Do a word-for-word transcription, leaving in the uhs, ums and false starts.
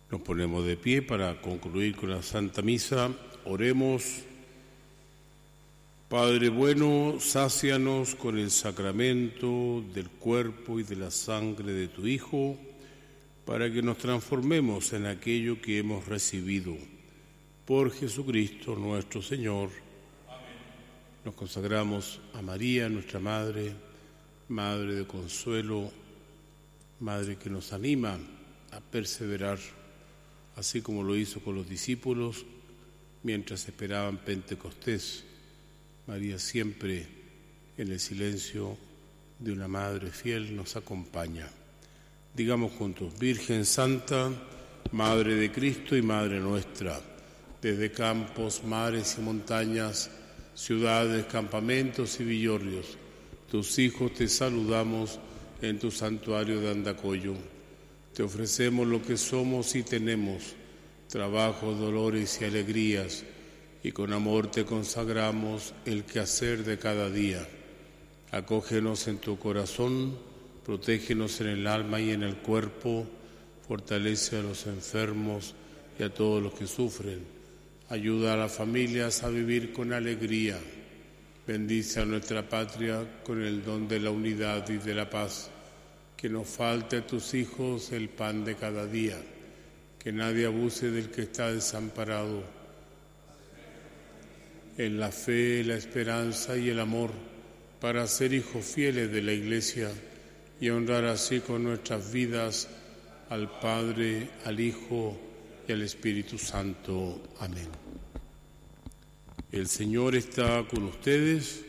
Nos ponemos de pie para concluir con la Santa Misa. Oremos. Padre bueno, sácianos con el sacramento del cuerpo y de la sangre de tu Hijo, para que nos transformemos en aquello que hemos recibido. Por Jesucristo nuestro Señor. Amén. Nos consagramos a María, nuestra Madre, Madre de consuelo, Madre que nos anima a perseverar, así como lo hizo con los discípulos mientras esperaban Pentecostés. María siempre en el silencio de una madre fiel nos acompaña. Digamos juntos: Virgen Santa, Madre de Cristo y Madre nuestra, desde campos, mares y montañas, ciudades, campamentos y villorrios, tus hijos te saludamos en tu santuario de Andacollo. Te ofrecemos lo que somos y tenemos, trabajos, dolores y alegrías, y con amor te consagramos el quehacer de cada día. Acógenos en tu corazón, protégenos en el alma y en el cuerpo, fortalece a los enfermos y a todos los que sufren. Ayuda a las familias a vivir con alegría. Bendice a nuestra patria con el don de la unidad y de la paz. Que no falte a tus hijos el pan de cada día. Que nadie abuse del que está desamparado. En la fe, la esperanza y el amor, para ser hijos fieles de la Iglesia y honrar así con nuestras vidas al Padre, al Hijo y al Espíritu Santo. Amén. El Señor está con ustedes.